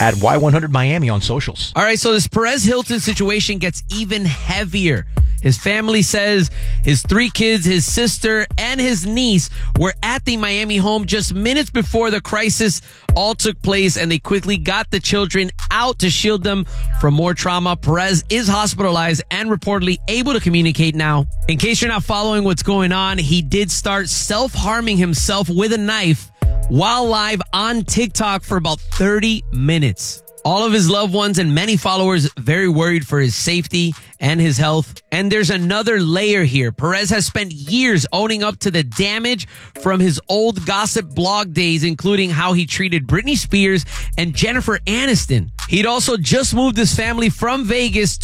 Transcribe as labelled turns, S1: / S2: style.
S1: at Y100 Miami on socials.
S2: All right, so this Perez Hilton situation gets even heavier. His family says his 3 kids, his sister, and his niece were at the Miami home just minutes before the crisis all took place, and they quickly got the children out to shield them from more trauma. Perez is hospitalized and reportedly able to communicate now. In case you're not following what's going on, he did start self-harming himself with a knife while live on TikTok for about 30 minutes. All of his loved ones and many followers very worried for his safety and his health. And there's another layer here. Perez has spent years owning up to the damage from his old gossip blog days, including how he treated Britney Spears and Jennifer Aniston. He'd also just moved his family from Vegas